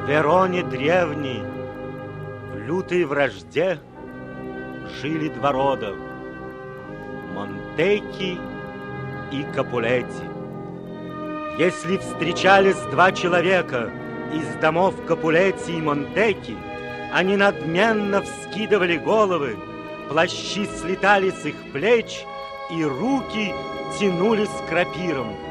Вероне древней, в лютой вражде, жили два рода – Монтеки и Капулетти. Если встречались два человека из домов Капулетти и Монтеки, они надменно вскидывали головы, плащи слетали с их плеч, и руки тянулись к рапирам.